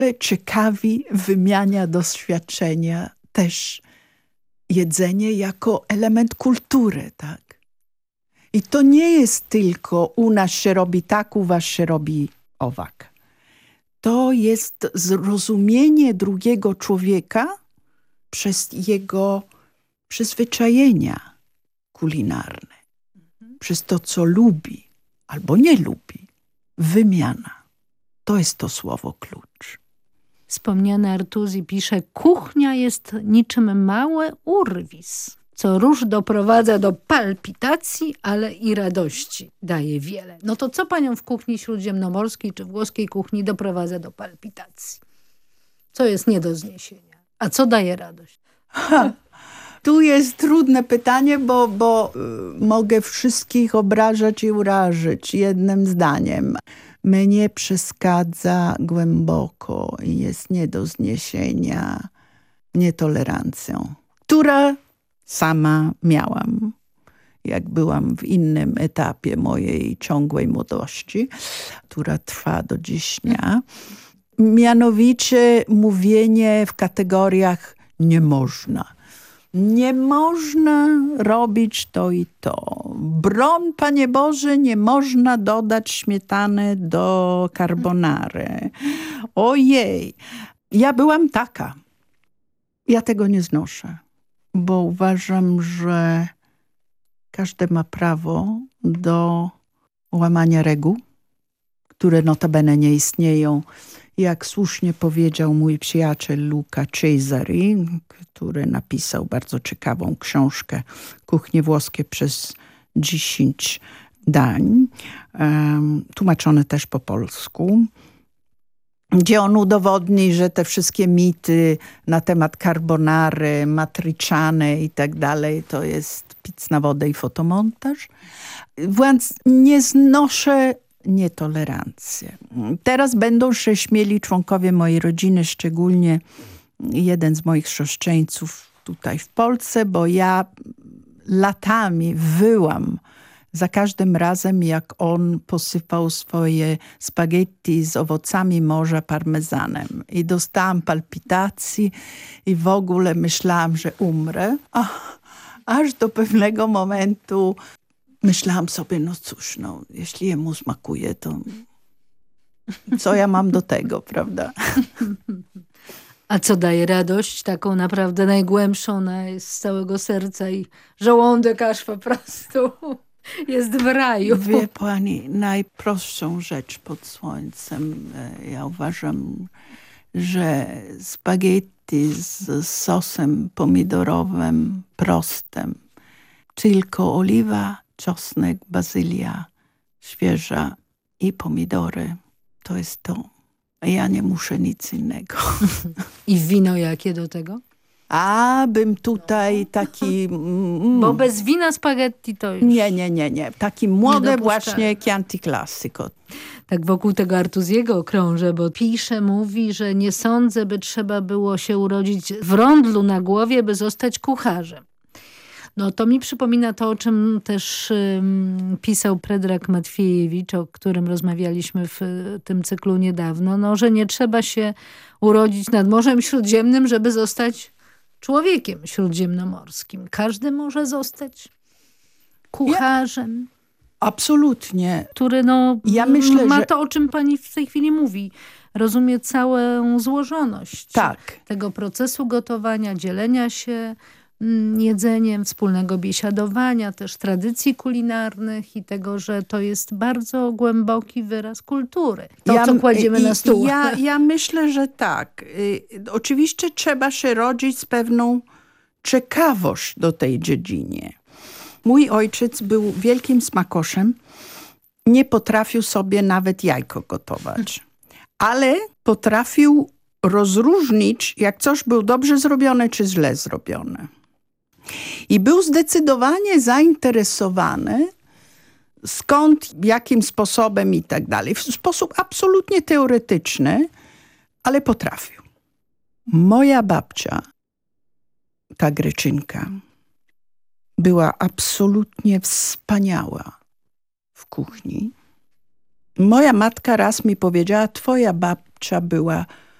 ciekawi, wymiania doświadczenia, też jedzenie jako element kultury, tak? I to nie jest tylko u nas się robi tak, u was się robi owak. To jest zrozumienie drugiego człowieka przez jego przyzwyczajenia kulinarne, przez to, co lubi albo nie lubi. Wymiana. To jest to słowo klucz. Wspomniany Artusi pisze, kuchnia jest niczym mały urwis, co róż doprowadza do palpitacji, ale i radości. Daje wiele. No to co panią w kuchni śródziemnomorskiej czy włoskiej kuchni doprowadza do palpitacji? Co jest nie do zniesienia? A co daje radość? Tu jest trudne pytanie, bo mogę wszystkich obrażać i urażyć jednym zdaniem. Mnie przeszkadza głęboko i jest nie do zniesienia nietolerancją, która sama miałam, jak byłam w innym etapie mojej ciągłej młodości, która trwa do dziś dnia. Mianowicie mówienie w kategoriach nie można. Nie można robić to i to. Broń, Panie Boże, nie można dodać śmietany do carbonary. Ojej, ja byłam taka. Ja tego nie znoszę, bo uważam, że każdy ma prawo do łamania reguł, które notabene nie istnieją. Jak słusznie powiedział mój przyjaciel Luca Cesari, który napisał bardzo ciekawą książkę Kuchnie włoskie przez 10 dań, tłumaczone też po polsku, gdzie on udowodni, że te wszystkie mity na temat carbonary, matriciane i tak dalej, to jest pic na wodę i fotomontaż. Więc nie znoszę nietolerancję. Teraz będą się śmieli członkowie mojej rodziny, szczególnie jeden z moich chrześcijańców tutaj w Polsce, bo ja latami wyłam za każdym razem, jak on posypał swoje spaghetti z owocami morza parmezanem. I dostałam palpitacji i w ogóle myślałam, że umrę. Aż do pewnego momentu myślałam sobie, no cóż, no, jeśli jemu smakuje, to co ja mam do tego, prawda? A co daje radość, taką naprawdę najgłębszą, z całego serca i żołądek aż po prostu jest w raju. Wie pani, najprostszą rzecz pod słońcem. Ja uważam, że spaghetti z sosem pomidorowym, prostym, tylko oliwa, czosnek, bazylia świeża i pomidory. To jest to. Ja nie muszę nic innego. I wino jakie do tego? A bym tutaj taki... Bo bez wina spaghetti to już... Nie. Taki młode właśnie Chianti Classico. Tak wokół tego Artusiego krążę, bo pisze, mówi, że nie sądzę, by trzeba było się urodzić w rondlu na głowie, by zostać kucharzem. No to mi przypomina to, o czym też pisał Predrag Matwiejewicz, o którym rozmawialiśmy w tym cyklu niedawno, no, że nie trzeba się urodzić nad Morzem Śródziemnym, żeby zostać człowiekiem śródziemnomorskim. Każdy może zostać kucharzem. Absolutnie. Który ja myślę, ma że... to, o czym pani w tej chwili mówi. Rozumie całą złożoność tego procesu gotowania, dzielenia się jedzeniem, wspólnego biesiadowania, też tradycji kulinarnych i tego, że to jest bardzo głęboki wyraz kultury. To, co kładziemy na stół. Ja myślę, że tak. Oczywiście trzeba się rodzić z pewną ciekawość do tej dziedzinie. Mój ojciec był wielkim smakoszem. Nie potrafił sobie nawet jajko gotować. Ale potrafił rozróżnić, jak coś było dobrze zrobione, czy źle zrobione. I był zdecydowanie zainteresowany, skąd, jakim sposobem i tak dalej. W sposób absolutnie teoretyczny, ale potrafił. Moja babcia, ta Greczynka, była absolutnie wspaniała w kuchni. Moja matka raz mi powiedziała, twoja babcia była